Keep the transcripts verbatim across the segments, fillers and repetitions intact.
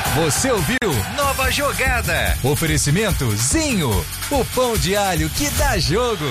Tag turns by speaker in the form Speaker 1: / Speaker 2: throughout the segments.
Speaker 1: Você ouviu Nova Jogada. Oferecimento Zinho, o pão de alho que dá jogo.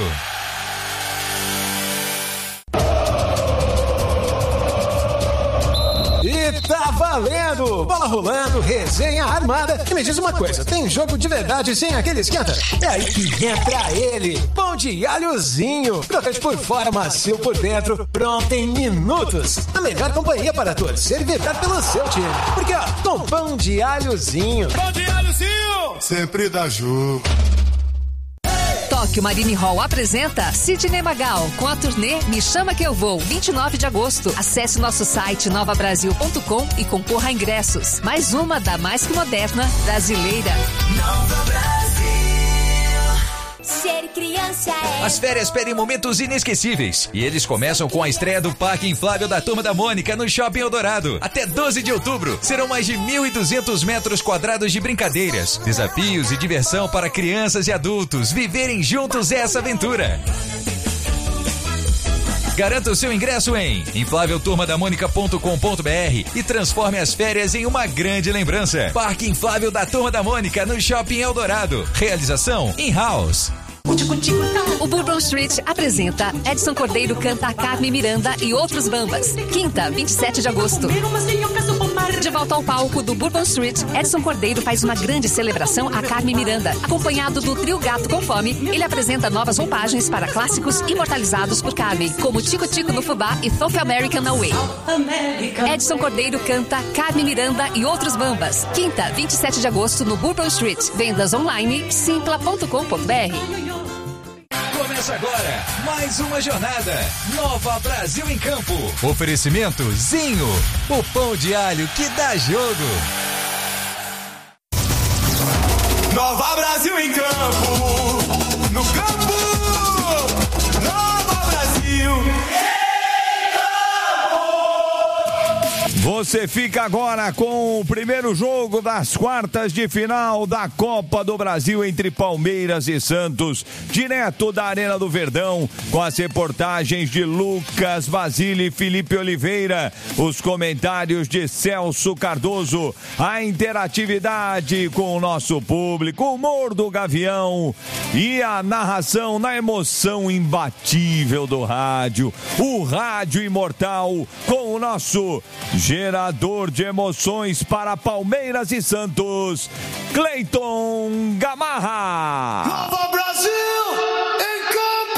Speaker 2: E tá valendo! Bola rolando, resenha armada. E me diz uma coisa, tem jogo de verdade sem aquele esquenta? É aí que entra ele, pão de alhozinho. Crocante por fora, macio por dentro, pronto em minutos. A melhor companhia para torcer e vibrar pelo seu time. Porque ó, com pão de alhozinho.
Speaker 3: Pão de alhozinho!
Speaker 4: Sempre dá jogo.
Speaker 5: Tóquio Marine Hall apresenta Sidney Magal com a turnê Me Chama Que Eu Vou, vinte e nove de agosto. Acesse nosso site nova brasil ponto com e concorra a ingressos. Mais uma da mais que moderna brasileira.
Speaker 6: Nova Brasil. Ser criança é...
Speaker 1: As férias pedem momentos inesquecíveis. E eles começam com a estreia do Parque Inflável da Turma da Mônica no Shopping Eldorado. Até doze de outubro, serão mais de mil e duzentos metros quadrados de brincadeiras, desafios e diversão para crianças e adultos viverem juntos essa aventura. Garanta o seu ingresso em inflável turma da mônica ponto com ponto br e transforme as férias em uma grande lembrança. Parque Inflável da Turma da Mônica no Shopping Eldorado. Realização in-house.
Speaker 5: O Bourbon Street apresenta Edson Cordeiro canta a Carmen Miranda e outros bambas. Quinta, vinte e sete de agosto. De volta ao palco do Bourbon Street, Edson Cordeiro faz uma grande celebração a Carmen Miranda. Acompanhado do trio Gato com Fome, ele apresenta novas roupagens para clássicos imortalizados por Carmen, como Tico Tico no Fubá e South American Away. Edson Cordeiro canta Carmen Miranda e outros bambas. Quinta, vinte e sete de agosto no Bourbon Street. Vendas online simpla ponto com ponto br.
Speaker 1: Começa agora mais uma jornada Nova Brasil em Campo. Oferecimento Zinho, o pão de alho que dá jogo.
Speaker 3: Nova Brasil em Campo. No campo. Nova Brasil.
Speaker 7: Você fica agora com o primeiro jogo das quartas de final da Copa do Brasil entre Palmeiras e Santos, direto da Arena do Verdão, com as reportagens de Lucas Basile e Felipe Oliveira, os comentários de Celso Cardoso, a interatividade com o nosso público, o humor do Gavião e a narração na emoção imbatível do rádio, o rádio imortal com o nosso gerador de emoções para Palmeiras e Santos, Cleiton Gamarra.
Speaker 3: Nova Brasil em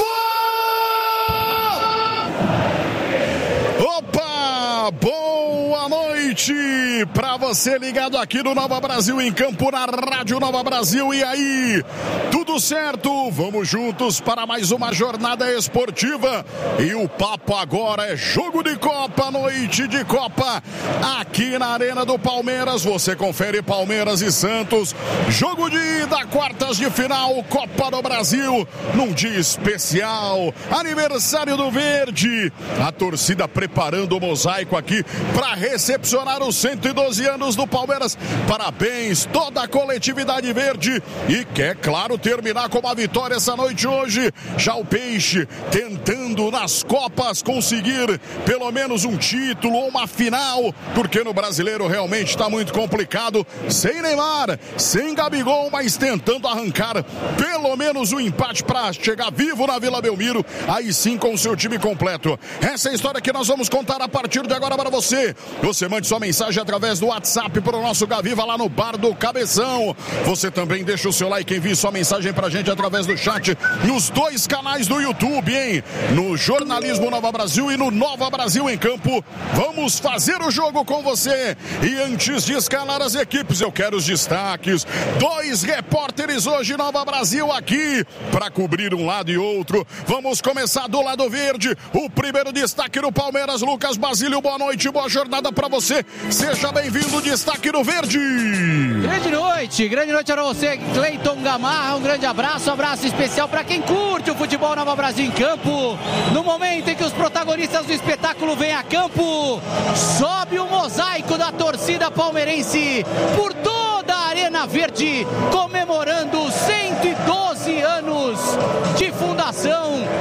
Speaker 3: campo!
Speaker 8: Opa! Boa noite para você ligado aqui no Nova Brasil em Campo, na Rádio Nova Brasil. E aí, tudo certo? Vamos juntos para mais uma jornada esportiva. E o papo agora é jogo de Copa, noite de Copa, aqui na Arena do Palmeiras. Você confere Palmeiras e Santos, jogo de ida, quartas de final, Copa do Brasil, num dia especial, aniversário do Verde. A torcida preparando o mosaico aqui para recepcionar os cento e doze anos do Palmeiras. Parabéns, toda a coletividade verde, e quer, claro, terminar com uma vitória essa noite hoje. Já o Peixe tentando nas Copas conseguir pelo menos um título ou uma final, porque no Brasileiro realmente está muito complicado, sem Neymar, sem Gabigol, mas tentando arrancar pelo menos um empate para chegar vivo na Vila Belmiro, aí sim com o seu time completo. Essa é a história que nós vamos contar a partir de agora para você. Você mande sua mensagem através do WhatsApp para o nosso Gaviva lá no Bar do Cabeção. Você também deixa o seu like e envie sua mensagem pra gente através do chat nos dois canais do YouTube, hein? No Jornalismo Nova Brasil e no Nova Brasil em Campo. Vamos fazer o jogo com você. E antes de escalar as equipes, eu quero os destaques. Dois repórteres hoje Nova Brasil aqui para cobrir um lado e outro. Vamos começar do lado verde. O primeiro destaque do Palmeiras, Lucas Basílio. Boa noite, boa jornada para você. Seja bem-vindo, destaque no verde.
Speaker 9: Grande noite, grande noite para você, Cleiton Gamarra. Um grande abraço, um abraço especial para quem curte o futebol Nova Brasil em Campo. No momento em que os protagonistas do espetáculo vêm a campo, sobe o mosaico da torcida palmeirense por toda a Arena Verde, comemorando cento e doze anos de fundação da Sociedade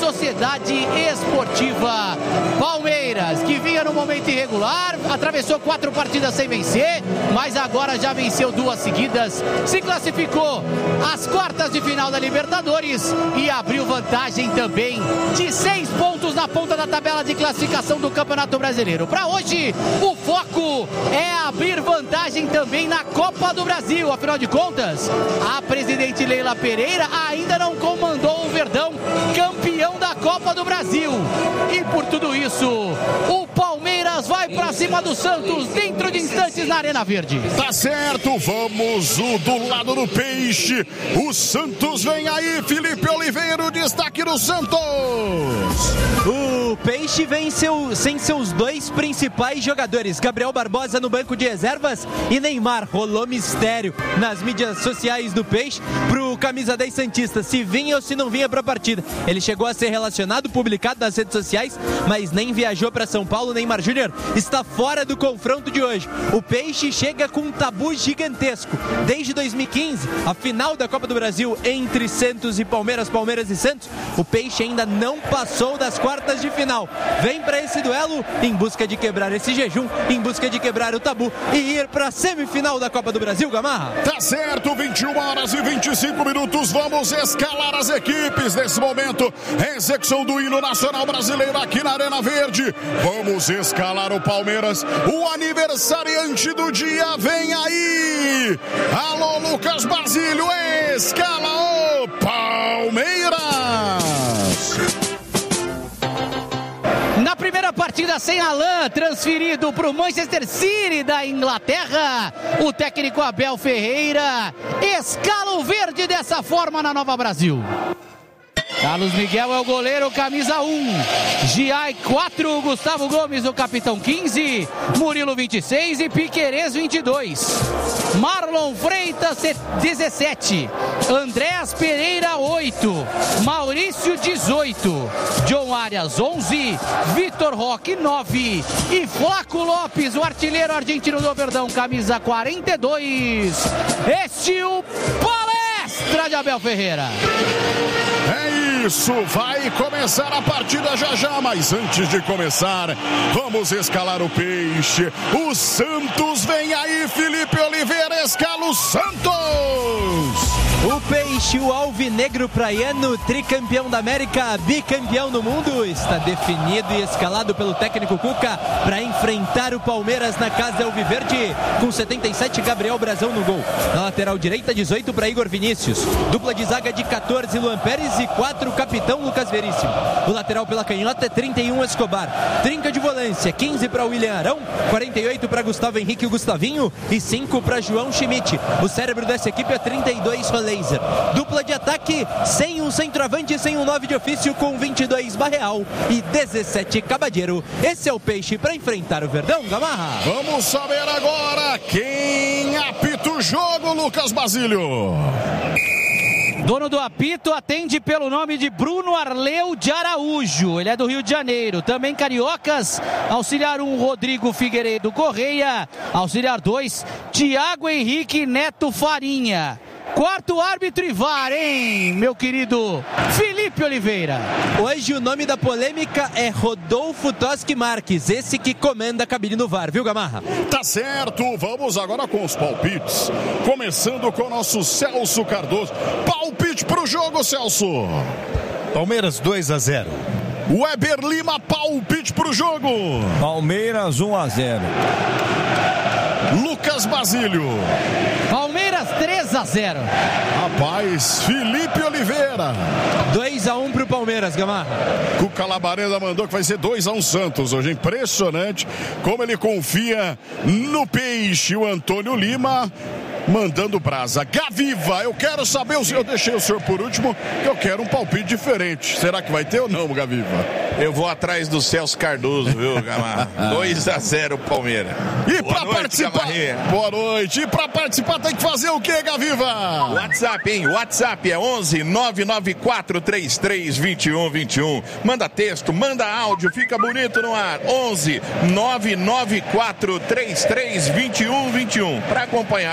Speaker 9: Sociedade Esportiva Palmeiras, que vinha no momento irregular, atravessou quatro partidas sem vencer, mas agora já venceu duas seguidas, se classificou às quartas de final da Libertadores e abriu vantagem também de seis pontos na ponta da tabela de classificação do Campeonato Brasileiro. Para hoje, o foco é abrir vantagem também na Copa do Brasil. Afinal de contas, a presidente Leila Pereira ainda não comandou o Verdão, campeão da Copa do Brasil. E por tudo isso, o Palmeiras vai para cima do Santos dentro de instantes na Arena Verde.
Speaker 8: Tá certo, vamos o do lado do Peixe. O Santos vem aí, Felipe Oliveira, o destaque do Santos.
Speaker 4: O Peixe vem seu, sem seus dois principais jogadores, Gabriel Barbosa no banco de reservas e Neymar. Rolou mistério nas mídias sociais do Peixe pro camisa dez santista, se vinha ou se não vinha pra partida. Ele chegou a ser relacionado, publicado nas redes sociais, mas nem viajou para São Paulo. Neymar Júnior está fora do confronto de hoje. O Peixe chega com um tabu gigantesco. Desde dois mil e quinze, a final da Copa do Brasil entre Santos e Palmeiras, Palmeiras e Santos, o Peixe ainda não passou das quartas de final. Vem para esse duelo em busca de quebrar esse jejum, em busca de quebrar o tabu e ir para a semifinal da Copa do Brasil, Gamarra.
Speaker 8: Tá certo, vinte e uma horas e vinte e cinco minutos, vamos escalar as equipes nesse momento. Execução do hino nacional brasileiro aqui na Arena Verde. Vamos escalar o Palmeiras, o aniversariante do dia vem aí. Alô, Lucas Basílio, escala o Palmeiras.
Speaker 9: Na primeira partida sem Alain, transferido para o Manchester City da Inglaterra, o técnico Abel Ferreira escala o verde dessa forma na Nova Brasil. Carlos Miguel é o goleiro, camisa um. Giai quatro, Gustavo Gomes o capitão quinze, Murilo vinte e seis e Piquerez vinte e dois. Marlon Freitas dezessete, Andréas Pereira oito, Maurício dezoito, John Arias onze, Vitor Roque nove e Flaco Lopes, o artilheiro argentino do Verdão, camisa quarenta e dois. Este o palestra de Abel Ferreira.
Speaker 8: É isso, vai começar a partida já já, mas antes de começar, vamos escalar o Peixe. O Santos vem aí, Felipe Oliveira, escala o Santos.
Speaker 4: O Peixe, o alvinegro praiano, tricampeão da América, bicampeão do mundo, está definido e escalado pelo técnico Cuca para enfrentar o Palmeiras na casa alviverde, com setenta e sete, Gabriel Brazão no gol. Na lateral direita, dezoito para Igor Vinícius. Dupla de zaga de quatorze, Luan Pérez, e quatro, capitão Lucas Veríssimo. O lateral pela canhota é trinta e um, Escobar. Trinca de volância, quinze para William Arão, quarenta e oito para Gustavo Henrique e Gustavinho e cinco para João Schmidt. O cérebro dessa equipe é trinta e dois, Laser. Dupla de ataque, sem um centroavante e sem um nove de ofício, com vinte e dois, Barreal e dezessete, Cabadeiro. Esse é o Peixe para enfrentar o Verdão, Gamarra.
Speaker 8: Vamos saber agora quem apita o jogo, Lucas Basílio.
Speaker 9: Dono do apito atende pelo nome de Bruno Arleu de Araújo. Ele é do Rio de Janeiro. Também cariocas. Auxiliar um, Rodrigo Figueiredo Correia. Auxiliar dois, Tiago Henrique Neto Farinha. Quarto árbitro e V A R, hein, meu querido Felipe Oliveira.
Speaker 4: Hoje o nome da polêmica é Rodolfo Toschi Marques, esse que comanda a cabine no V A R, viu, Gamarra?
Speaker 8: Tá certo, vamos agora com os palpites. Começando com o nosso Celso Cardoso. Palpite pro jogo, Celso.
Speaker 10: Palmeiras dois a zero.
Speaker 8: Weber Lima, palpite pro jogo.
Speaker 7: Palmeiras um a zero.
Speaker 8: Lucas Basílio.
Speaker 9: Palmeiras três a zero.
Speaker 8: Rapaz, Felipe Oliveira.
Speaker 4: dois a um pro Palmeiras, Gamarra.
Speaker 8: Cuca Labareda mandou que vai ser dois a um Santos hoje. Impressionante como ele confia no Peixe. O Antônio Lima mandando brasa. Gaviva, eu quero saber, eu deixei o senhor por último, que eu quero um palpite diferente. Será que vai ter ou não, Gaviva?
Speaker 11: Eu vou atrás do Celso Cardoso, viu, Gamarra? dois a zero Palmeiras.
Speaker 8: E para participar, Gamarra. Boa noite. E para participar tem que fazer o quê, Gaviva?
Speaker 11: WhatsApp, hein? WhatsApp é onze nove nove quatro três três dois um dois um. Manda texto, manda áudio, fica bonito no ar. onze nove nove quatro três três dois um dois um. Para acompanhar pelo YouTube,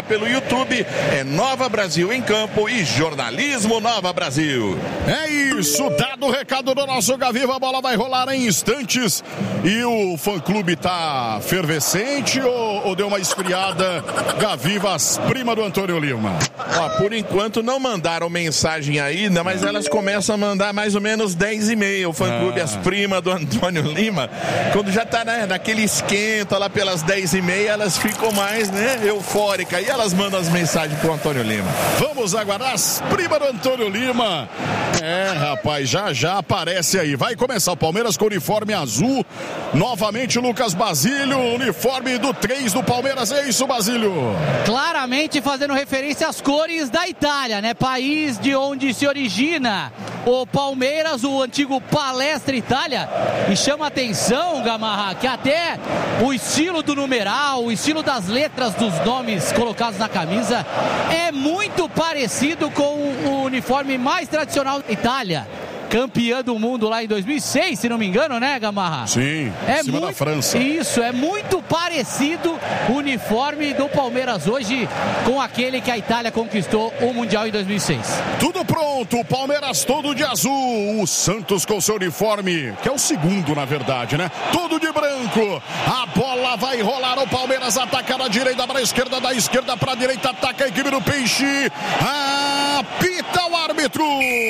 Speaker 11: YouTube. É Nova Brasil em Campo e Jornalismo Nova Brasil.
Speaker 8: É isso, dado o recado do nosso Gaviva, a bola vai rolar em instantes. E o fã-clube tá fervescente ou, ou deu uma esfriada? Gavivas, prima do Antônio Lima.
Speaker 11: Ó, por enquanto não mandaram mensagem aí, né, mas elas começam a mandar mais ou menos dez e meia. O fã-clube, ah. as primas do Antônio Lima, quando já tá, né, naquele esquenta lá pelas dez e meia, elas ficam mais, né, eufóricas. E elas mandam as mensagens pro Antônio Lima.
Speaker 8: Vamos aguardar as primas do Antônio Lima. É, rapaz, já já aparece aí. Vai começar o Palmeiras com uniforme azul. Novamente Lucas Basílio, uniforme do três do Palmeiras. É isso, Basílio?
Speaker 9: Claramente fazendo referência às cores da Itália, né? País de onde se origina o Palmeiras, o antigo Palestra Itália. E chama atenção, Gamarra, que até o estilo do numeral, o estilo das letras dos nomes colocados na camisa é muito parecido com o uniforme mais tradicional da Itália. Campeã do mundo lá em dois mil e seis, se não me engano, né, Gamarra?
Speaker 8: Sim,
Speaker 9: é
Speaker 8: em cima
Speaker 9: muito,
Speaker 8: da França.
Speaker 9: Isso, é muito parecido o uniforme do Palmeiras hoje com aquele que a Itália conquistou o Mundial em dois mil e seis.
Speaker 8: Tudo pronto, o Palmeiras todo de azul, o Santos com seu uniforme, que é o segundo, na verdade, né? Todo de branco. A bola vai rolar, o Palmeiras ataca da direita para a esquerda, da esquerda para a direita, ataca a equipe do Peixe. Apita o árbitro.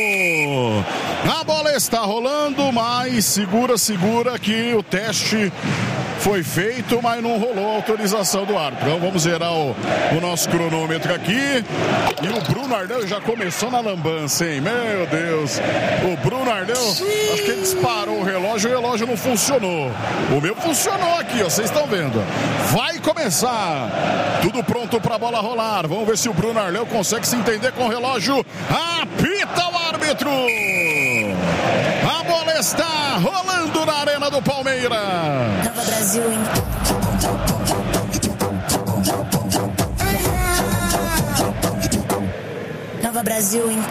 Speaker 8: A bola está rolando, mas segura, segura que o teste foi feito, mas não rolou a autorização do árbitro. Então vamos zerar o, o nosso cronômetro aqui. E o Bruno Ardeu já começou na lambança, hein? Meu Deus. O Bruno Ardeu, acho que ele disparou o relógio e o relógio não funcionou. O meu funcionou aqui, ó, vocês estão vendo. Vai começar. Tudo pronto para a bola rolar. Vamos ver se o Bruno Ardeu consegue se entender com o relógio. Apita o árbitro. A bola está rolando na Arena do Palmeiras.
Speaker 6: Nova Brasil em Nova Brasil em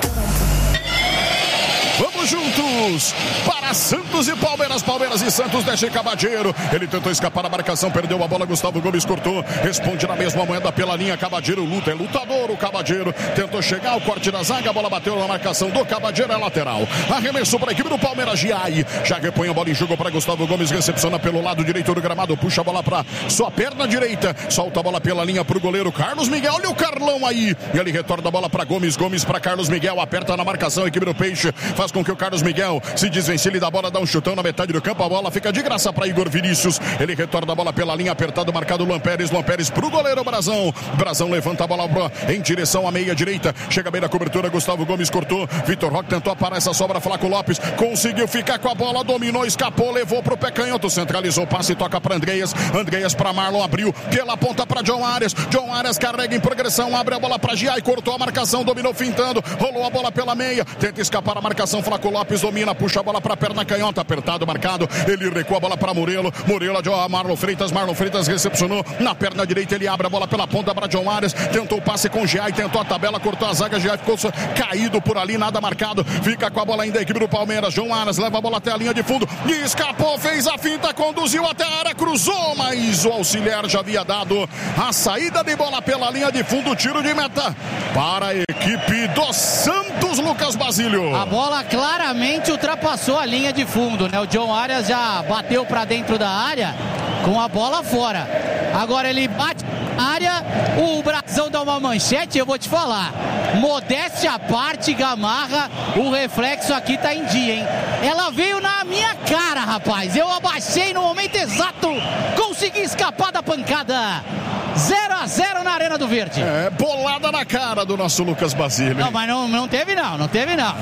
Speaker 8: Vamos juntos para Santos e Palmeiras. Palmeiras e Santos, deixa Cavadeiro. Ele tentou escapar da marcação, perdeu a bola. Gustavo Gomes cortou, responde na mesma moeda pela linha. Cavadeiro luta, é lutador o Cavadeiro. Tentou chegar, o corte da zaga, a bola bateu na marcação do Cavadeiro, é lateral. Arremessou para a equipe do Palmeiras, Giai. Já repõe a bola em jogo para Gustavo Gomes, recepciona pelo lado direito do gramado, puxa a bola para sua perna direita, solta a bola pela linha para o goleiro Carlos Miguel. Olha o Carlão aí. E ele retorna a bola para Gomes, Gomes para Carlos Miguel, aperta na marcação, a equipe do Peixe faz com que o Carlos Miguel se desvencilhe da bola, dá um chutão na metade do campo, a bola fica de graça para Igor Vinícius. Ele retorna a bola pela linha, apertado, marcado Luan Pérez, Luan Pérez pro goleiro Brazão. Brazão levanta a bola em direção à meia direita, chega bem na cobertura, Gustavo Gomes cortou, Vitor Roque tentou parar essa sobra, Flaco Lopes conseguiu ficar com a bola, dominou, escapou, levou pro pé canhoto, centralizou, passe, toca para Andreas, Andreas para Marlon, abriu pela ponta para John Arias, John Arias carrega em progressão, abre a bola para Giai, cortou a marcação, dominou fintando, rolou a bola pela meia, tenta escapar a marcação, Flaco Lopes domina, puxa a bola para a perna canhota, apertado, marcado, ele recua a bola para Murilo, Murilo, a Marlon Freitas, Marlon Freitas recepcionou, na perna direita ele abre a bola pela ponta para John Arias, tentou o passe com Giai, tentou a tabela, cortou a zaga, Giai ficou caído por ali, nada marcado, fica com a bola ainda a equipe do Palmeiras, John Arias leva a bola até a linha de fundo, e escapou, fez a finta, conduziu até a área, cruzou, mas o auxiliar já havia dado a saída de bola pela linha de fundo, tiro de meta para a equipe do Santos, Lucas Basílio.
Speaker 9: A bola claramente ultrapassou a linha de fundo, né? O John Arias já bateu para dentro da área com a bola fora. Agora ele bate na área, o Brazão dá uma manchete, eu vou te falar. Modéstia à parte, Gamarra, o reflexo aqui tá em dia, hein? Ela veio na minha cara, rapaz. Eu abaixei no momento exato, consegui escapar da pancada. zero a zero na Arena do Verde.
Speaker 8: É, bolada na cara do nosso Lucas Basílio.
Speaker 9: Não, mas não, não teve não, não teve não.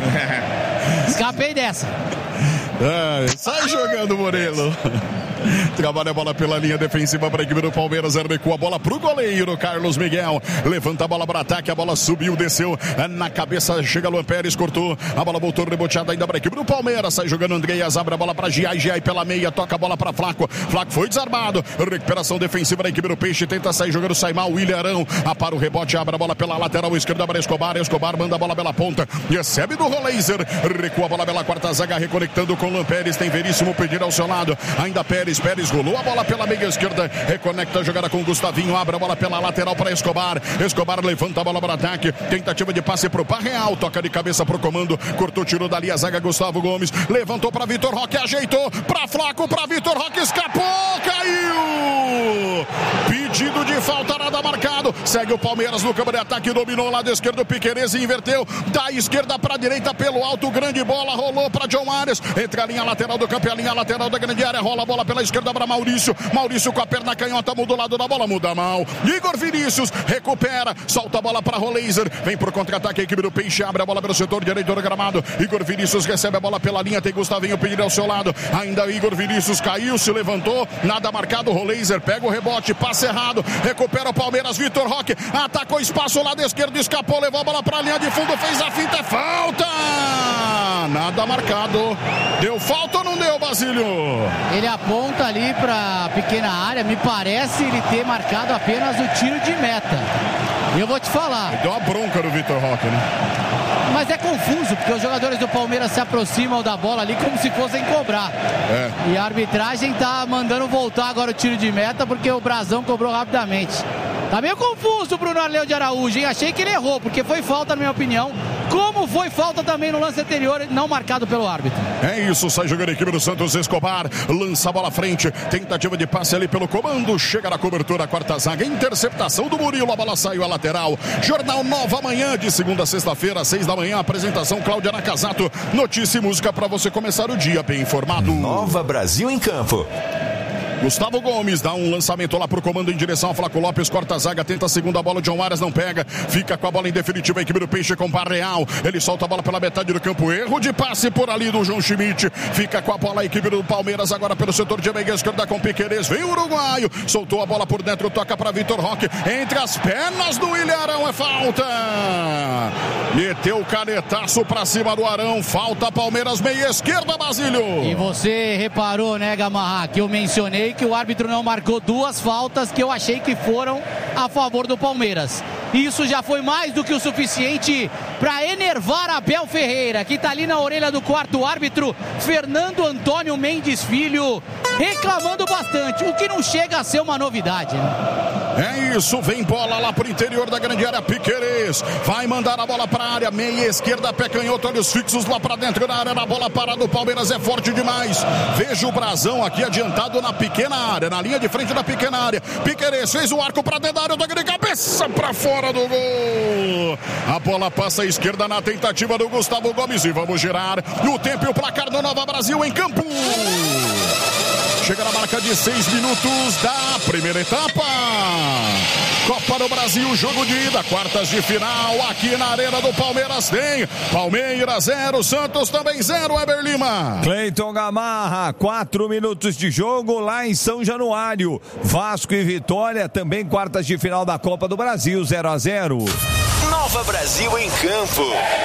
Speaker 9: Escapei dessa.
Speaker 8: É, sai jogando, Morelo. Trabalha a bola pela linha defensiva para a equipe do Palmeiras, recua a bola pro goleiro Carlos Miguel, levanta a bola para ataque, a bola subiu, desceu na cabeça, chega Luan Pérez, cortou, a bola voltou reboteada ainda para a equipe do Palmeiras, sai jogando Andreas, abre a bola para Giai, Giai pela meia, toca a bola para Flaco, Flaco foi desarmado, recuperação defensiva da equipe do Peixe, tenta sair jogando, sai mal, William Arão, para o rebote, abre a bola pela lateral esquerda para Escobar, Escobar manda a bola pela ponta, recebe do Roleiser, recua a bola pela quarta zaga, reconectando com Luan Pérez, tem Veríssimo pedir ao seu lado, ainda Pérez, Pérez rolou a bola pela meia esquerda, reconecta a jogada com o Gustavinho, abre a bola pela lateral para Escobar. Escobar levanta a bola para ataque, tentativa de passe pro Barreal, toca de cabeça pro comando, cortou, tirou dali a zaga. Gustavo Gomes levantou para Vitor Roque, ajeitou para Flaco, para Vitor Roque, escapou, caiu. Pedido de falta, nada marcado. Segue o Palmeiras no campo de ataque, dominou o lado esquerdo, Piquerez inverteu da esquerda para a direita pelo alto, grande bola, rolou para John Ares, entre a linha lateral do campo e a linha lateral da grande área, rola a bola pela esquerda para Maurício, Maurício com a perna canhota, muda o lado da bola, muda mal, Igor Vinícius recupera, solta a bola para Roleiser, vem por contra-ataque a equipe do Peixe, abre a bola pelo setor direito do gramado, Igor Vinícius recebe a bola pela linha, tem Gustavinho pedindo ao seu lado, ainda Igor Vinícius caiu, se levantou, nada marcado, Roleiser pega o rebote, passe errado, recupera o Palmeiras, Vitor Roque atacou espaço, o lado esquerdo escapou, levou a bola para a linha de fundo, fez a finta, falta, nada marcado, deu falta ou não deu, Basílio?
Speaker 9: Ele aponta ali para pequena área, me parece ele ter marcado apenas o tiro de meta. Eu vou te falar.
Speaker 8: Deu uma bronca no Vitor Roque, né?
Speaker 9: Mas é confuso, porque os jogadores do Palmeiras se aproximam da bola ali como se fossem cobrar.
Speaker 8: É.
Speaker 9: E a arbitragem tá mandando voltar agora o tiro de meta, porque o Brazão cobrou rapidamente. Tá meio confuso o Bruno Arleu de Araújo, hein? Achei que ele errou, porque foi falta, na minha opinião. Como foi falta também no lance anterior, não marcado pelo árbitro.
Speaker 8: É isso, sai jogando a equipe do Santos. Escobar lança a bola à frente, tentativa de passe ali pelo comando, chega na cobertura, a quarta zaga, interceptação do Murilo, a bola saiu à lateral. Jornal Nova Manhã, de segunda a sexta-feira, às seis da manhã, apresentação Cláudia Nakazato, notícia e música para você começar o dia bem informado.
Speaker 12: Nova Brasil em campo.
Speaker 8: Gustavo Gomes dá um lançamento lá pro comando em direção ao Flaco Lopes, corta a zaga, tenta a segunda bola, o John Aras não pega, fica com a bola em definitiva a equipe do Peixe com o Barreal, ele solta a bola pela metade do campo, erro de passe por ali do João Schmidt, fica com a bola a equipe do Palmeiras agora pelo setor de meia esquerda com Piquerez, vem o uruguaio, soltou a bola por dentro, toca para Vitor Roque, entre as pernas do William Arão, é falta, meteu o canetaço pra cima do Arão, falta Palmeiras, meia esquerda, Basílio.
Speaker 9: E você reparou, né, Gamarra, que eu mencionei que o árbitro não marcou duas faltas que eu achei que foram a favor do Palmeiras. Isso já foi mais do que o suficiente para enervar Abel Ferreira, que está ali na orelha do quarto árbitro, Fernando Antônio Mendes Filho, reclamando bastante, o que não chega a ser uma novidade, né?
Speaker 8: É isso, vem bola lá pro interior da grande área, Piquerez vai mandar a bola para a área, meia esquerda, pé canhoto, olhos fixos lá para dentro da área, na bola parada, o Palmeiras é forte demais, veja o Brazão aqui adiantado na pequena área, na linha de frente da pequena área, Piquerez fez o arco para dentro da área, toque de cabeça para fora do gol, a bola passa à esquerda na tentativa do Gustavo Gomes e vamos girar o tempo e o placar do Nova Brasil em campo. Chega na marca de seis minutos da primeira etapa. Copa do Brasil, jogo de ida, quartas de final, aqui na Arena do Palmeiras tem Palmeiras zero, Santos também zero, Eber Lima.
Speaker 7: Cleiton Gamarra, quatro minutos de jogo lá em São Januário. Vasco e Vitória, também quartas de final da Copa do Brasil, zero a zero.
Speaker 12: Nova Brasil em campo.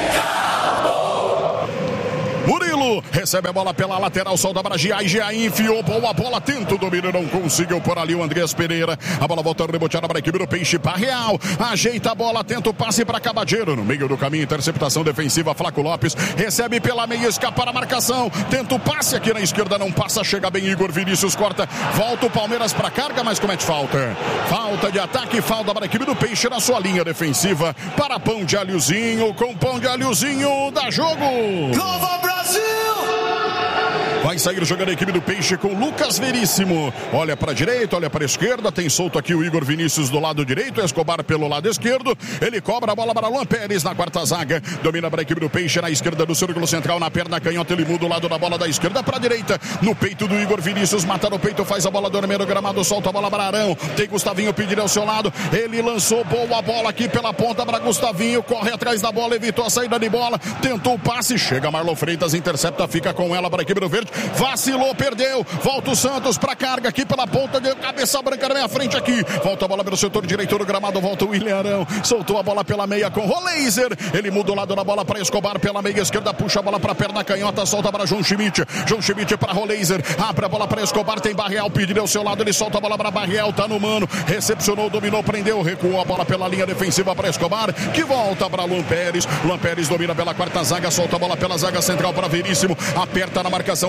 Speaker 8: Murilo recebe a bola pela lateral, solta para Giai, Giai enfiou, boa bola, tenta o domínio, não conseguiu por ali o Andreas Pereira, a bola volta reboteada para a equipe do Peixe, Barreal, ajeita a bola, tenta o passe para Cabadeiro, no meio do caminho, interceptação defensiva, Flaco Lopes, recebe pela meia, escapar a marcação, tenta o passe aqui na esquerda, não passa, chega bem Igor Vinícius, corta, volta o Palmeiras para carga, mas comete falta, falta de ataque, falta para a equipe do Peixe na sua linha defensiva, para Pão de Alhozinho, com Pão de Alhozinho, dá jogo.
Speaker 3: Nova Brasil!
Speaker 8: Vai sair jogando a equipe do Peixe com Lucas Veríssimo. Olha para a direita, olha para a esquerda. Tem solto aqui o Igor Vinícius do lado direito. Escobar pelo lado esquerdo. Ele cobra a bola para Luan Pérez na quarta zaga. Domina para a equipe do Peixe na esquerda do círculo central. Na perna canhota, ele muda o lado da bola da esquerda para a direita. No peito do Igor Vinícius. Mata no peito, faz a bola do primeiro gramado. Solta a bola para Arão. Tem Gustavinho pedindo ao seu lado. Ele lançou boa bola aqui pela ponta para Gustavinho. Corre atrás da bola, evitou a saída de bola. Tentou o passe. Chega Marlon Freitas, intercepta, fica com ela para a equipe do Verde. Vacilou, perdeu. Volta o Santos para carga aqui pela ponta de cabeça branca na minha frente aqui. Volta a bola pelo setor direito do gramado. Volta o William Arão. Soltou a bola pela meia com Roleiser. Ele muda o lado da bola para Escobar pela meia esquerda. Puxa a bola para a perna canhota. Solta para João Schmidt. João Schmidt para Roleiser. Abre a bola para Escobar. Tem Barreal. Pediu ao seu lado. Ele solta a bola para Barreal. Tá no mano. Recepcionou, dominou, prendeu. Recuou a bola pela linha defensiva para Escobar. Que volta para Luan Pérez. Luan Pérez domina pela quarta zaga. Solta a bola pela zaga central para Veríssimo. Aperta na marcação.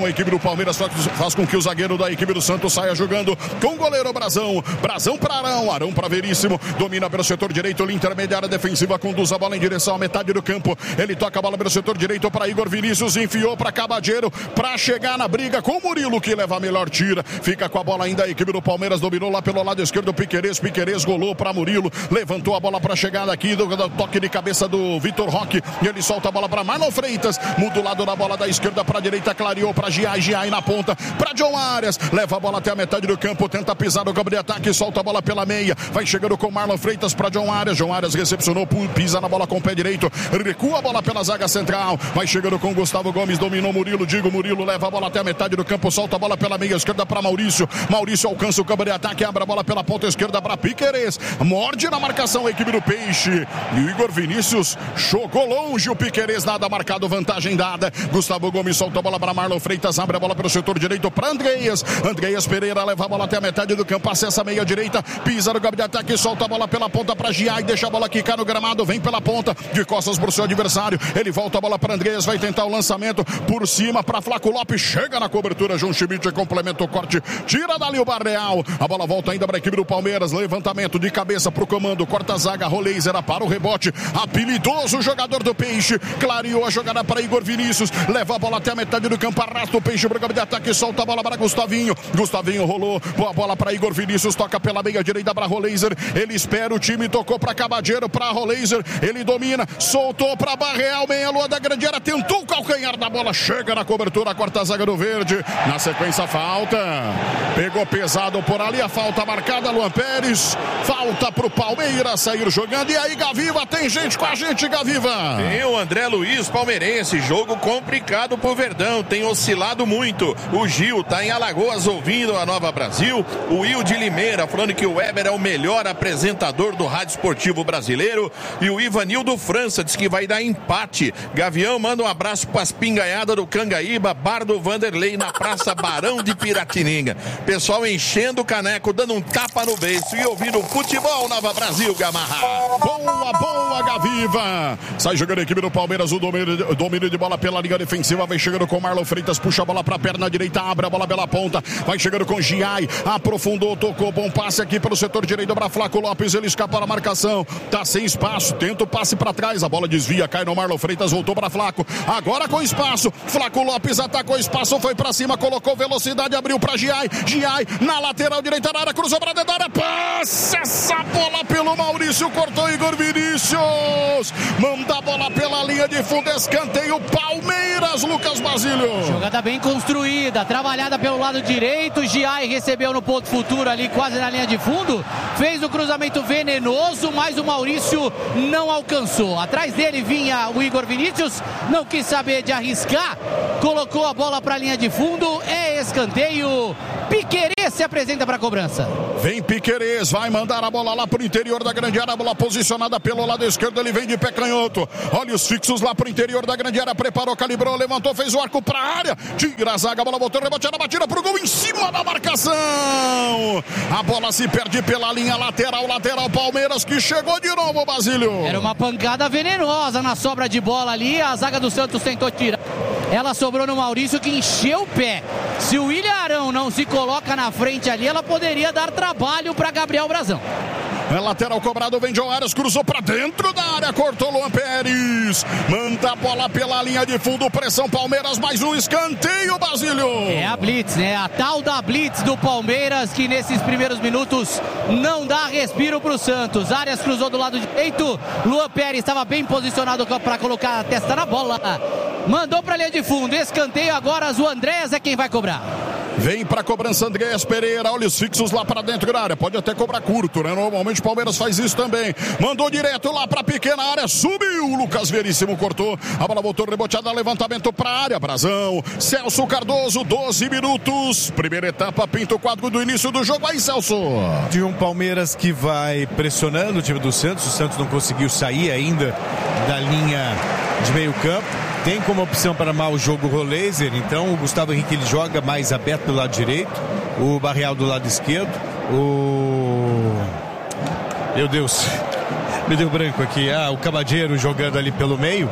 Speaker 8: a equipe do Palmeiras faz com que o zagueiro da equipe do Santos saia jogando com o goleiro Brazão. Brazão para Arão, Arão para Veríssimo, domina pelo setor direito, linha intermediária defensiva, conduz a bola em direção à metade do campo. Ele toca a bola pelo setor direito para Igor Vinícius, enfiou para Cabadeiro para chegar na briga com o Murilo, que leva a melhor tira. Fica com a bola ainda a equipe do Palmeiras, dominou lá pelo lado esquerdo Piquerez, Piquerez golou para Murilo, levantou a bola para chegada aqui do, do toque de cabeça do Vitor Roque, e ele solta a bola para Marlon Freitas, muda o lado da bola da esquerda para a direita, clareou para Giai, Giai na ponta para John Arias, leva a bola até a metade do campo, tenta pisar no campo de ataque, solta a bola pela meia, vai chegando com Marlon Freitas para John Arias, John Arias recepcionou, pisa na bola com o pé direito, recua a bola pela zaga central, vai chegando com Gustavo Gomes, dominou Murilo, Digo Murilo, leva a bola até a metade do campo, solta a bola pela meia esquerda para Maurício, Maurício alcança o campo de ataque, abre a bola pela ponta esquerda para Piquerez, morde na marcação a equipe do Peixe, e o Igor Vinícius jogou longe o Piquerez, nada marcado, vantagem dada, Gustavo Gomes solta a bola para Marlon Freitas, abre a bola pelo setor direito para Andreas, Andreas Pereira leva a bola até a metade do campo, acessa a meia direita, pisa no campo de ataque, solta a bola pela ponta para Giai, deixa a bola quicar no gramado, vem pela ponta, de costas para o seu adversário, ele volta a bola para Andreas, vai tentar o lançamento por cima para Flaco Lopes, chega na cobertura, João Schmidt complementa o corte, tira dali o Barreal, a bola volta ainda para a equipe do Palmeiras, levantamento de cabeça para o comando, corta a zaga, Roleiser para o rebote, habilidoso jogador do Peixe, clareou a jogada para Igor Vinícius, leva a bola até a metade do campo, arrasta o Peixe para o campo de ataque, solta a bola para Gustavinho, Gustavinho rolou, boa bola para Igor Vinícius, toca pela meia direita para Roleiser, ele espera o time, tocou para Cabadeiro, para Roleiser, ele domina, soltou para Barreal, meia lua da grande área, tentou o calcanhar da bola, chega na cobertura, corta a zaga do Verde, na sequência falta, pegou pesado por ali, a falta marcada, Luan Pérez, falta pro Palmeiras sair jogando, e aí Gaviva, tem gente com a gente, Gaviva.
Speaker 11: Tem o André Luiz, palmeirense, jogo complicado pro Verdão, tem oscilado muito, o Gil tá em Alagoas ouvindo a Nova Brasil, o Will de Limeira falando que o Weber é o melhor apresentador do rádio esportivo brasileiro, e o Ivanildo França diz que vai dar empate. Gavião manda um abraço pras pingaiadas do Cangaíba, bar do Vanderlei na Praça Barão de Piratininga, pessoal enchendo o caneco, dando um tapa no beiço e ouvindo futebol Nova Brasil, Gamarra.
Speaker 8: Boa, boa, Gaviva, sai jogando a equipe do Palmeiras, o domínio, domínio de bola pela linha defensiva, vai chegando com Marlon Freitas, puxa a bola pra perna direita, abre a bola pela ponta, vai chegando com Giai, aprofundou, tocou, bom passe aqui pelo setor direito para Flaco Lopes, ele escapa na marcação, tá sem espaço, tenta o passe pra trás, a bola desvia, cai no Marlon Freitas, voltou pra Flaco, agora com espaço, Flaco Lopes atacou espaço, foi pra cima, colocou velocidade, abriu pra Giai, Giai na lateral direita da área, cruzou pra dentro da área, passa essa bola pelo Maurício, cortou Igor Vinícius, manda a bola pela linha de fundo, escanteio Palmeiras, Lucas Basílio.
Speaker 9: Jogada bem construída, trabalhada pelo lado direito, Giai recebeu no ponto futuro ali, quase na linha de fundo, fez o cruzamento venenoso, mas o Maurício não alcançou. Atrás dele vinha o Igor Vinícius, não quis saber de arriscar, colocou a bola para a linha de fundo, é escanteio. Piquerez se apresenta para a cobrança.
Speaker 8: Vem Piquerez, vai mandar a bola lá pro interior da grande área, a bola posicionada pelo lado esquerdo, ele vem de pé canhoto, olhos fixos lá pro interior da grande área, preparou, calibrou, levantou, fez o arco pra área, tira a zaga, a bola botou, rebote na batida pro gol, em cima da marcação, a bola se perde pela linha lateral, lateral Palmeiras, que chegou de novo, Basílio.
Speaker 9: Era uma pancada venenosa na sobra de bola ali, a zaga do Santos tentou tirar, ela sobrou no Maurício, que encheu o pé. Se o William Arão não se coloca na frente ali, ela poderia dar trabalho para Gabriel Brazão.
Speaker 8: É lateral cobrado, vem John Arias, cruzou pra dentro da área, cortou Luan Pérez, manda a bola pela linha de fundo, pressão Palmeiras, mais um escanteio, Basílio.
Speaker 9: É a blitz, né? A tal da blitz do Palmeiras, que nesses primeiros minutos não dá respiro pro Santos. Arias cruzou do lado direito, Luan Pérez estava bem posicionado para colocar a testa na bola, mandou pra linha de fundo, escanteio agora, o Andréas é quem vai cobrar.
Speaker 8: Vem pra cobrança Andréas Pereira, olhos fixos lá pra dentro da área, pode até cobrar curto, né? Normalmente o Palmeiras faz isso também, mandou direto lá pra pequena área, subiu, Lucas Veríssimo cortou, a bola voltou reboteada, levantamento pra área, Brazão, Celso Cardoso, doze minutos, primeira etapa, pinta o quadro do início do jogo, aí Celso.
Speaker 10: De um Palmeiras que vai pressionando o time do Santos, o Santos não conseguiu sair ainda da linha de meio campo, tem como opção para armar o jogo o Roleiser, então o Gustavo Henrique ele joga mais aberto do lado direito, o Barreal do lado esquerdo, o... meu Deus, me deu branco aqui, ah, o Cabadeiro jogando ali pelo meio,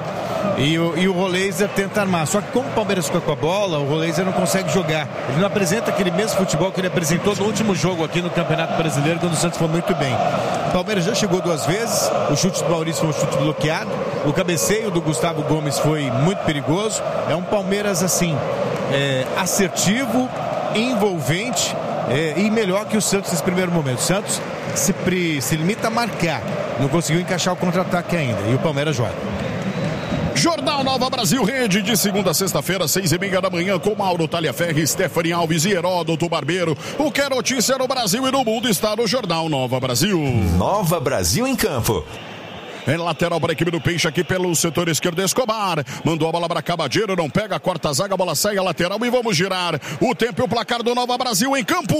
Speaker 10: E o, e o Roleiser tenta armar. Só que como o Palmeiras fica com a bola, o Roleiser não consegue jogar. Ele não apresenta aquele mesmo futebol que ele apresentou no último jogo aqui no Campeonato Brasileiro, quando o Santos foi muito bem. O Palmeiras já chegou duas vezes, o chute do Maurício foi um chute bloqueado, o cabeceio do Gustavo Gomes foi muito perigoso. É um Palmeiras assim, é, assertivo, envolvente, é, e melhor que o Santos nesse primeiro momento. O Santos se, pre, se limita a marcar, não conseguiu encaixar o contra-ataque ainda, e o Palmeiras joga.
Speaker 8: Jornal Nova Brasil Rede, de segunda a sexta-feira, seis e meia da manhã, com Mauro Talhaferri, Stephanie Alves e Heródoto Barbeiro. O que é notícia no Brasil e no mundo está no Jornal Nova Brasil.
Speaker 12: Nova Brasil em campo.
Speaker 8: É lateral para a equipe do Peixe aqui pelo setor esquerdo. Escobar mandou a bola para Cabadeiro, não pega, corta a zaga, a bola sai a lateral e vamos girar. O tempo e o placar do Nova Brasil em campo.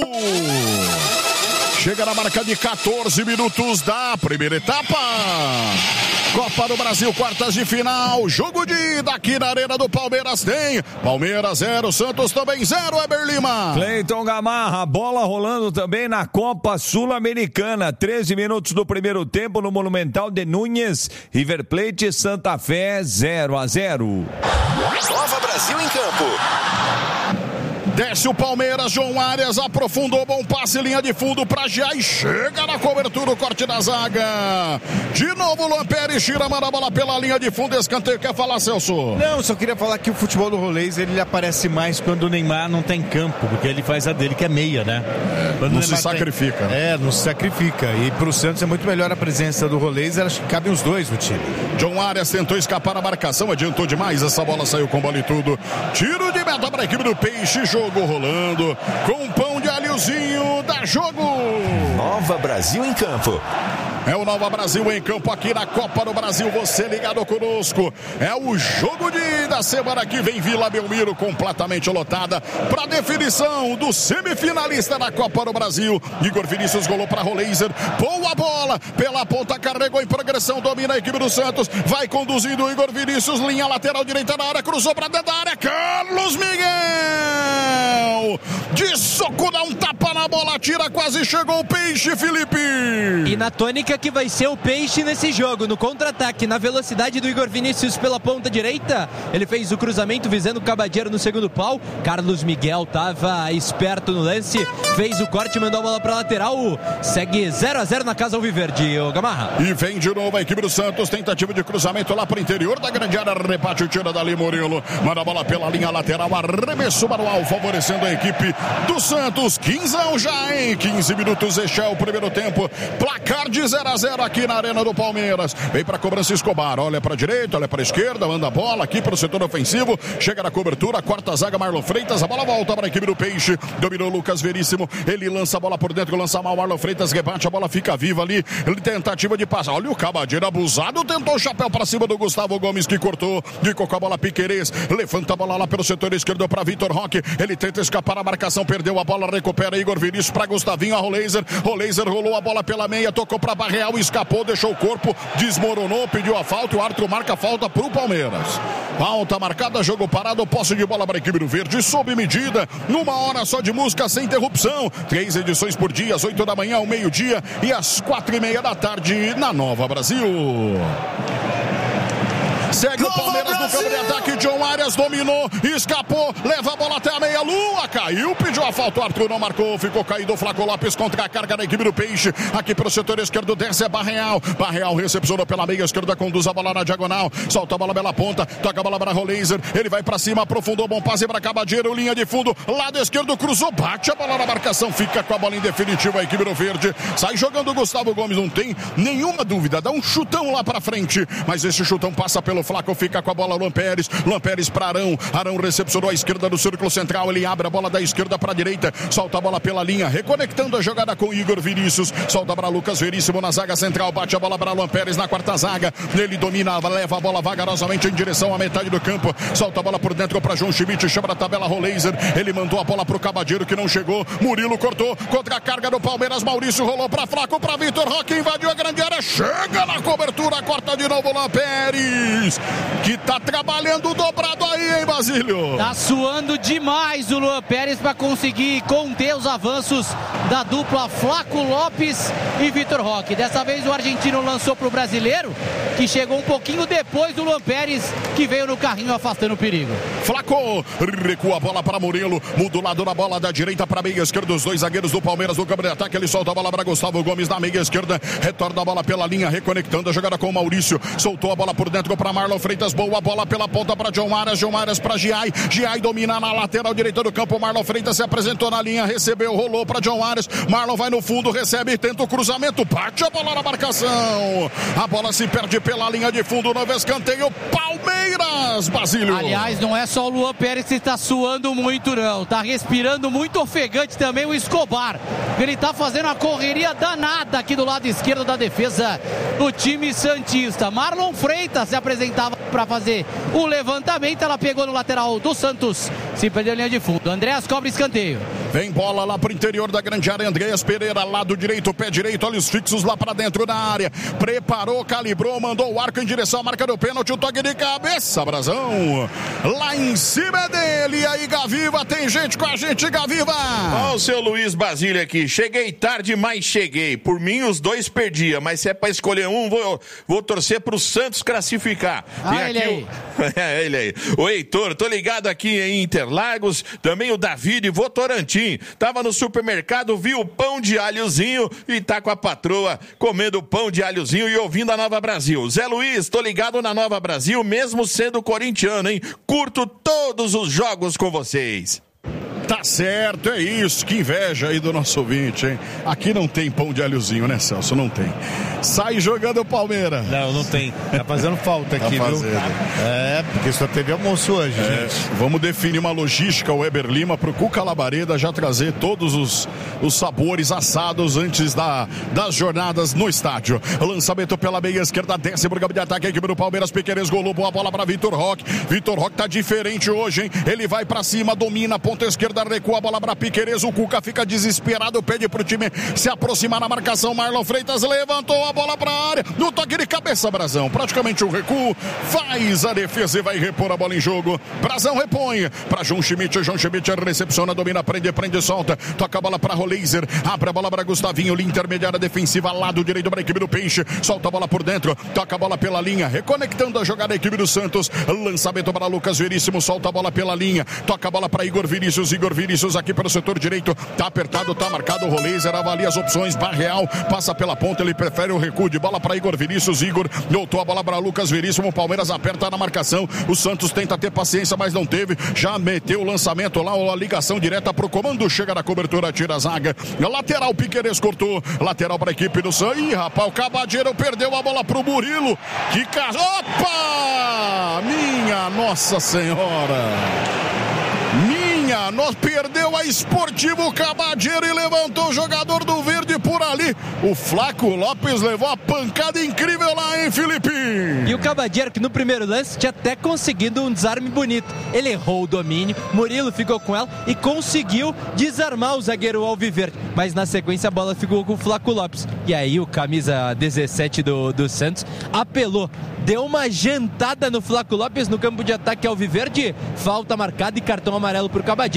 Speaker 8: Chega na marca de quatorze minutos da primeira etapa. Copa do Brasil, quartas de final. Jogo de ida aqui na Arena do Palmeiras tem. Palmeiras zero, Santos também zero, Eber Lima.
Speaker 7: Cleiton Gamarra, bola rolando também na Copa Sul-Americana. treze minutos do primeiro tempo no Monumental de Núñez. River Plate Santa Fé zero a zero.
Speaker 12: Nova Brasil em campo.
Speaker 8: Desce o Palmeiras, João Arias aprofundou, bom passe, linha de fundo para Gia e chega na cobertura, o corte da zaga. De novo o Luan Pérez tira, manda a bola pela linha de fundo, escanteio. Quer falar, Celso?
Speaker 10: Não, só queria falar que o futebol do Roleiser, ele aparece mais quando o Neymar não tem campo, porque ele faz a dele, que é meia, né?
Speaker 8: É, não se sacrifica.
Speaker 10: Tem... É, não se sacrifica. E pro Santos é muito melhor a presença do Roleiser, acho que cabem os dois no time.
Speaker 8: João Arias tentou escapar da marcação, adiantou demais, essa bola saiu com bola e tudo. Tiro de meta para a equipe do Peixe, jogo rolando com pão de alhozinho, dá jogo.
Speaker 12: Nova Brasil em campo.
Speaker 8: É o Nova Brasil em campo aqui na Copa do Brasil, você ligado conosco. É o jogo de da semana que vem, Vila Belmiro completamente lotada para definição do semifinalista da Copa do Brasil. Igor Vinícius golou para Roleiser, boa bola pela ponta, carregou em progressão, domina a equipe do Santos, vai conduzindo o Igor Vinícius, linha lateral direita na área, cruzou para dentro da área, Carlos Miguel de soco, dá um tapa na bola, tira, quase chegou o Peixe, Felipe.
Speaker 4: E na tônica que vai ser o Peixe nesse jogo, no contra-ataque, na velocidade do Igor Vinícius pela ponta direita, ele fez o cruzamento visando o Cabadeiro no segundo pau, Carlos Miguel tava esperto no lance, fez o corte, mandou a bola pra lateral, segue zero a zero na casa alviverde, o Gamarra.
Speaker 8: E vem de novo a equipe do Santos, tentativa de cruzamento lá pro interior da grande área, rebate o tiro dali, Murilo, manda a bola pela linha lateral, arremesso manual, favorecendo a equipe do Santos, quinze já em quinze minutos, este é o primeiro tempo, placar de zero a zero aqui na Arena do Palmeiras. Vem para cobrança Escobar, olha para direita, olha para esquerda, manda a bola aqui para o setor ofensivo, chega na cobertura, quarta zaga, Marlon Freitas, a bola volta para a equipe do Peixe, dominou Lucas Veríssimo, ele lança a bola por dentro, lança mal, Marlon Freitas rebate, a bola fica viva ali, ele tentativa de passar, olha o Cabadeiro abusado, tentou o chapéu para cima do Gustavo Gomes, que cortou, ficou com a bola Piquerez, levanta a bola lá pelo setor esquerdo para Vitor Roque, ele tenta escapar a marcação, perdeu a bola, recupera Igor Vinícius para Gustavinho, a Roleiser, Roleiser rolou a bola pela meia, tocou para Barreal, escapou, deixou o corpo, desmoronou, pediu a falta, o árbitro marca a falta para o Palmeiras. Falta marcada, jogo parado, posse de bola para a equipe do Verde, sob medida, numa hora só de música sem interrupção, três edições por dia, às oito da manhã, ao meio-dia e às quatro e meia da tarde na Nova Brasil. Segue Nova o Palmeiras Brasil. No campo de ataque, John Arias dominou, escapou, leva a bola até a meia-lua, caiu, pediu a falta, o Arthur não marcou, ficou caído o Flaco Lopes contra a carga da equipe do Peixe, aqui pelo setor esquerdo, desce é Barreal, Barreal recepcionou pela meia esquerda, conduz a bola na diagonal, solta a bola pela ponta, toca a bola para Roleiser, ele vai para cima, aprofundou, bom passe para Cabadeiro, linha de fundo, lado esquerdo, cruzou, bate a bola na marcação, fica com a bola em definitivo a equipe do Verde, sai jogando o Gustavo Gomes, não tem nenhuma dúvida, dá um chutão lá para frente, mas esse chutão passa pelo Flaco, fica com a bola Luan Pérez, Luan Pérez para Arão, Arão recepcionou a esquerda do círculo central, ele abre a bola da esquerda para a direita, solta a bola pela linha, reconectando a jogada com Igor Vinícius, solta para Lucas Veríssimo na zaga central, bate a bola para Luan Pérez na quarta zaga, ele domina, leva a bola vagarosamente em direção à metade do campo, solta a bola por dentro para João Schmidt, chama a tabela Roleiser, ele mandou a bola para o Cabadeiro que não chegou, Murilo cortou, contra a carga do Palmeiras, Maurício rolou para Flaco, para Vitor Roque, invadiu a grande área, chega na cobertura corta de novo o Luan Pérez, que tá trabalhando dobrado aí, hein, Basílio?
Speaker 9: Tá suando demais o Luan Pérez para conseguir conter os avanços da dupla Flaco Lopes e Vitor Roque. Dessa vez o argentino lançou pro brasileiro, que chegou um pouquinho depois do Luan Pérez, que veio no carrinho afastando o perigo.
Speaker 8: Flaco recua a bola para Murilo, muda o lado da bola da direita para a meia esquerda, os dois zagueiros do Palmeiras no campo de ataque, ele solta a bola para Gustavo Gomes na meia esquerda, retorna a bola pela linha, reconectando a jogada com o Maurício, soltou a bola por dentro para Marlon Freitas, boa bola pela ponta para John Arias, John Arias para Giai, Giai domina na lateral direita do campo, Marlon Freitas se apresentou na linha, recebeu, rolou para John Arias, Marlon vai no fundo, recebe, tenta o cruzamento, parte a bola na marcação, a bola se perde pela linha de fundo, novo escanteio, Palmeiras, Basílio.
Speaker 9: Aliás, não é só o Luan Pérez que está suando muito não, tá respirando muito ofegante também o Escobar, ele tá fazendo uma correria danada aqui do lado esquerdo da defesa do time santista. Marlon Freitas se apresentava para fazer o levantamento, ela pegou no lateral do Santos, se perdeu a linha de fundo. Andréas cobra escanteio.
Speaker 8: Vem bola lá pro interior da grande área, Andréas Pereira, lado direito, pé direito, olhos fixos lá para dentro da área, preparou, calibrou, mandou o arco em direção à marca do pênalti, o toque de cabeça, Brasão, lá em cima dele, e aí Gaviva, tem gente com a gente, Gaviva.
Speaker 11: Ó o seu Luiz Basílio aqui, cheguei tarde, mas cheguei, por mim os dois perdia, mas se é pra escolher um, vou, vou torcer pro Santos classificar.
Speaker 9: Ah,
Speaker 11: e
Speaker 9: ele
Speaker 11: aqui
Speaker 9: aí.
Speaker 11: O... é, ele aí. O Heitor, tô ligado aqui em Interlagos, também o David Votorantim, tava no supermercado, viu o pão de alhozinho e tá com a patroa comendo pão de alhozinho e ouvindo a Nova Brasil. Zé Luiz, tô ligado na Nova Brasil, mesmo sendo corintiano, hein? Curto todos os jogos com vocês.
Speaker 8: Tá certo, é isso, que inveja aí do nosso ouvinte, hein? Aqui não tem pão de alhozinho, né, Celso? Não tem. Sai jogando o Palmeiras.
Speaker 10: Não, não tem. Tá fazendo falta aqui,
Speaker 8: tá
Speaker 10: viu?
Speaker 8: fazendo.
Speaker 10: É, porque só teve almoço hoje,
Speaker 8: é,
Speaker 10: gente.
Speaker 8: Vamos definir uma logística, o Weber Lima, pro Cuca Labareda já trazer todos os, os sabores assados antes da, das jornadas no estádio. Lançamento pela meia esquerda, desce pro campo de ataque, a equipe do Palmeiras, Piquerez golou, boa bola pra Vitor Roque. Vitor Roque tá diferente hoje, hein? Ele vai pra cima, domina, ponta esquerda, recua a bola pra Piquerez, o Cuca fica desesperado, pede pro time se aproximar na marcação, Marlon Freitas levantou a bola pra área, no toque de cabeça, Brasão, praticamente um recuo, faz a defesa e vai repor a bola em jogo, Brasão repõe pra João Schmidt, João Schmidt recepciona, domina, prende, prende, solta, toca a bola pra Roleiser, abre a bola pra Gustavinho, linha intermediária defensiva, lado direito pra equipe do Peixe, solta a bola por dentro, toca a bola pela linha, reconectando a jogada da equipe do Santos, lançamento para Lucas Veríssimo, solta a bola pela linha, toca a bola pra Igor Vinícius, Igor Vinícius aqui pelo setor direito, tá apertado, tá marcado o Roleiser, avalia as opções, Barreal, passa pela ponta, ele prefere o recuo de bola para Igor Vinícius, Igor, voltou a bola para Lucas Veríssimo, o Palmeiras aperta na marcação, o Santos tenta ter paciência, mas não teve, já meteu o lançamento lá, a ligação direta pro comando, chega na cobertura, tira a zaga, lateral, Piquerez cortou, lateral para a equipe do Santos, ih, rapaz, o Cabadeiro perdeu a bola pro Murilo, que ca... opa, minha Nossa Senhora, minha, nós perdeu a Esportivo Cabadeiro e levantou o jogador do Verde por ali. O Flaco Lopes levou a pancada incrível lá, hein, Felipe?
Speaker 4: E o Cabadeiro, que no primeiro lance tinha até conseguido um desarme bonito. Ele errou o domínio, Murilo ficou com ela e conseguiu desarmar o zagueiro alviverde. Mas na sequência a bola ficou com o Flaco Lopes. E aí o camisa dezessete do, do Santos apelou. Deu uma jantada no Flaco Lopes no campo de ataque alviverde. Falta marcada e cartão amarelo pro Cabadeiro.